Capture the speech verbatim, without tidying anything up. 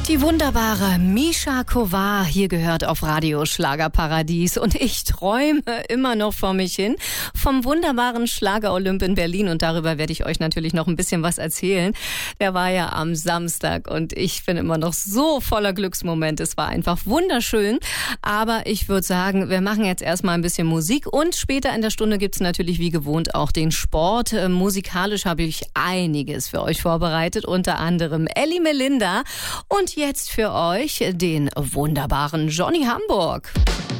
Die wunderbare Misha Kovar hier gehört auf Radio Schlagerparadies und ich träume immer noch vor mich hin vom wunderbaren Schlager-Olymp in Berlin und darüber werde ich euch natürlich noch ein bisschen was erzählen. Der war ja am Samstag und ich bin immer noch so voller Glücksmomente. Es war einfach wunderschön, aber ich würde sagen, wir machen jetzt erstmal ein bisschen Musik und später in der Stunde gibt es natürlich wie gewohnt auch den Sport. Äh, musikalisch habe ich einiges für euch vorbereitet, unter anderem Elli Melinda und jetzt für euch den wunderbaren Johnny Hamburg.